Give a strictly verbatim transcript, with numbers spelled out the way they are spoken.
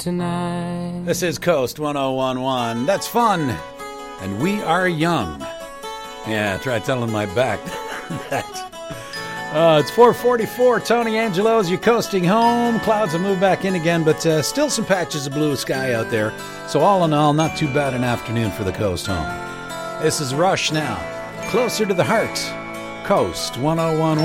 tonight. This is Coast one oh one one. That's fun. And we are young. Yeah, try telling my back that. Uh, it's four forty-four. Tony Angelo's you coasting home. Clouds have moved back in again, but uh, still some patches of blue sky out there. So all in all, not too bad an afternoon for the coast home. This is Rush now. Closer to the heart. Coast one oh one one.